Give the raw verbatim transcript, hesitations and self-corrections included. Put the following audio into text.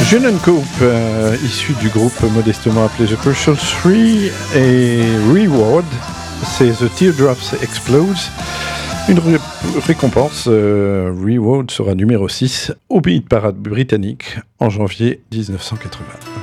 Junon Cope, euh, issu du groupe modestement appelé The Crucial Three, et Reward, c'est The Teardrops Explode. Une ré- récompense, euh, Reward sera numéro six au Hit Parade britannique en janvier dix-neuf cent quatre-vingts.